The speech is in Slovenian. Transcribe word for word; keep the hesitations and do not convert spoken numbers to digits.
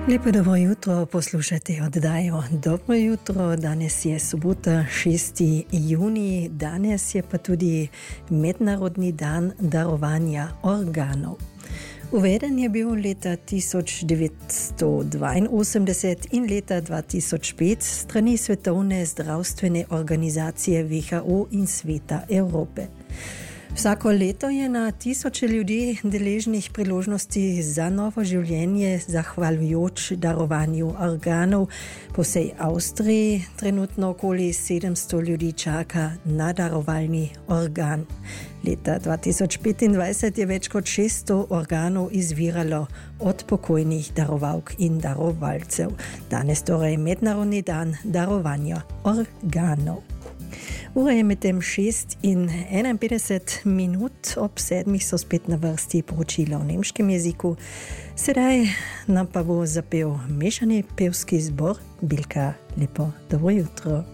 Lepo dobro jutro, poslušate oddajo Dobro jutro. Danes je sobota, šesti junij, danes je pa tudi mednarodni dan darovanja organov. Uveden je bil leta tisoč devetsto dvainosemdeset in leta dva tisoč pet strani Svetovne zdravstvene organizacije W H O in Sveta Evrope. Vsako leto je na tisoče ljudi deležnih priložnosti za novo življenje, zahvaljujoč darovanju organov. Po vsej Avstriji trenutno okoli sedemsto ljudi čaka na darovalni organ. Leta dva tisoč petindvajset je več kot šeststo organov izviralo od pokojnih darovalk in darovalcev. Danes torej mednarodni dan darovanja organov. Ura je medtem šest in enainpetdeset minut, ob sedmih so spet na vrsti poročila v nemškem jeziku. Sedaj nam pa bo zapel mešani pevski zbor Bilka. Lepo dobro jutro.